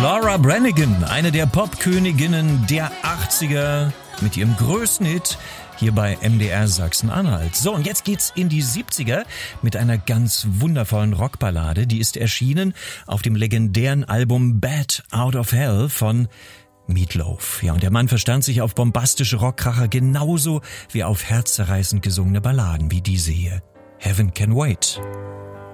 Laura Branigan, eine der Popköniginnen der 80er mit ihrem größten Hit hier bei MDR Sachsen-Anhalt. So, und jetzt geht's in die 70er mit einer ganz wundervollen Rockballade. Die ist erschienen auf dem legendären Album Bat Out of Hell von Meatloaf. Ja, und der Mann verstand sich auf bombastische Rockkracher genauso wie auf herzzerreißend gesungene Balladen wie diese hier. Heaven Can Wait.